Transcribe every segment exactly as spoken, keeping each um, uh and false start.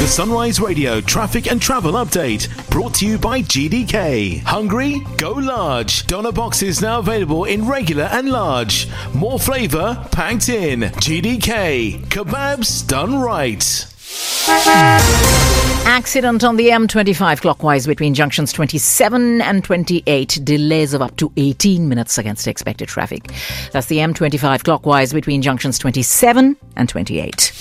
The Sunrise Radio traffic and travel update brought to you by G D K. Hungry? Go large. Doner boxes now available in regular and large. More flavour packed in. G D K. Kebabs done right. Accident on the M twenty-five clockwise between junctions twenty-seven and twenty-eight. Delays of up to eighteen minutes against expected traffic. That's the M twenty-five clockwise between junctions twenty-seven and twenty-eight.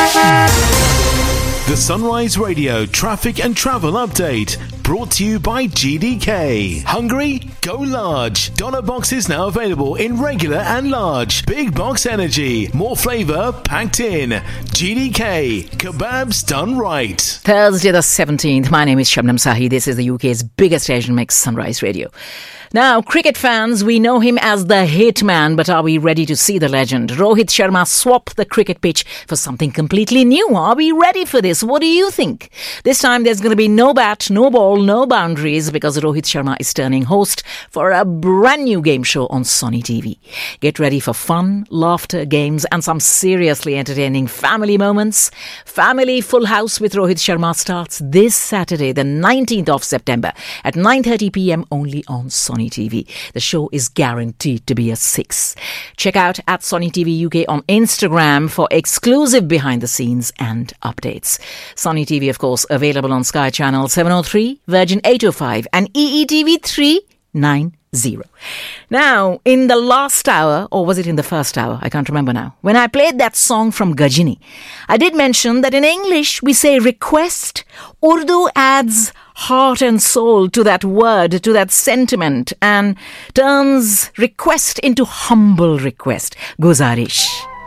The Sunrise Radio traffic and travel update brought to you by G D K. Hungry? Go large. Doner boxes now available in regular and large. Big box energy. More flavour packed in. G D K. Kebabs done right. Thursday the seventeenth. My name is Shabnam Sahi. This is the U K's biggest Asian mix, Sunrise Radio. Now, cricket fans, we know him as the Hitman, but are we ready to see the legend? Rohit Sharma swapped the cricket pitch for something completely new. Are we ready for this? What do you think? This time there's going to be no bat, no ball, no boundaries, because Rohit Sharma is turning host for a brand new game show on Sony T V. Get ready for fun, laughter, games, and some seriously entertaining family moments. Family Full House with Rohit Sharma starts this Saturday, the nineteenth of September at nine thirty p.m. only on Sony T V. The show is guaranteed to be a six. Check out at Sony T V U K on Instagram for exclusive behind the scenes and updates. Sony T V, of course, available on Sky Channel seven oh three, Virgin eight oh five and E E T V three ninety. Now, in the last hour, or was it in the first hour? I can't remember now. When I played that song from Ghajini, I did mention that in English we say request. Urdu adds heart and soul to that word, to that sentiment, and turns request into humble request. Guzarish.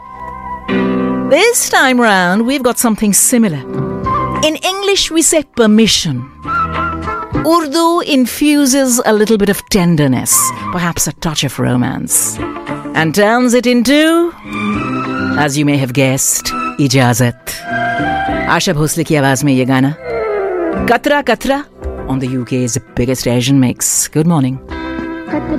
This time round, we've got something similar. In English, we say permission. Urdu infuses a little bit of tenderness, perhaps a touch of romance, and turns it into, as you may have guessed, ijazat. Asha Bhosle ki awaaz mein ye gana. Katra Katra on the U K's biggest Asian mix. Good morning.